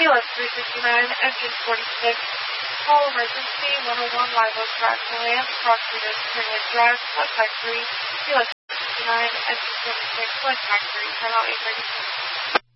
CLS 359, engine 46. Call emergency 101 Live Oak Drive, Milan, Crossbreeders, Pinwood Drive, West Factory, CLS 359, engine 46, West Factory, timeout 836.